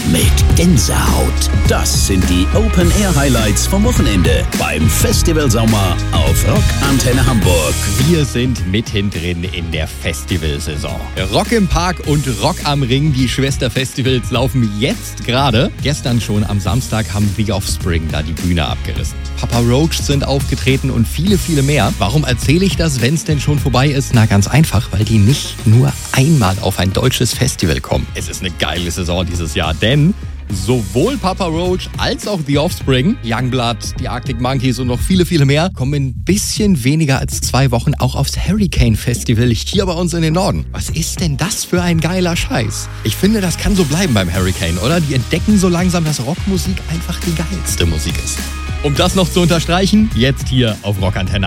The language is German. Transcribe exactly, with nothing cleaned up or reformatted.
mit Gänsehaut. Das sind die Open-Air-Highlights vom Wochenende beim Festival Sommer auf Rock Antenne Hamburg. Wir sind mittendrin in der Festivalsaison. Rock im Park und Rock am Ring, die Schwesterfestivals laufen jetzt gerade. Gestern schon am Samstag haben The Offspring da die Bühne abgerissen. Papa Roach sind aufgetreten und viele, viele mehr. Warum erzähle ich das, wenn es denn schon vorbei ist? Na, ganz einfach, weil die nicht nur einmal auf ein deutsches Festival kommen. Es ist eine geile Saison dieses Jahr, denn sowohl Papa Roach als auch The Offspring, Youngblood, die Arctic Monkeys und noch viele, viele mehr kommen in ein bisschen weniger als zwei Wochen auch aufs Hurricane Festival hier bei uns in den Norden. Was ist denn das für ein geiler Scheiß? Ich finde, das kann so bleiben beim Hurricane, oder? Die entdecken so langsam, dass Rockmusik einfach die geilste Musik ist. Um das noch zu unterstreichen, jetzt hier auf Rock Antenne.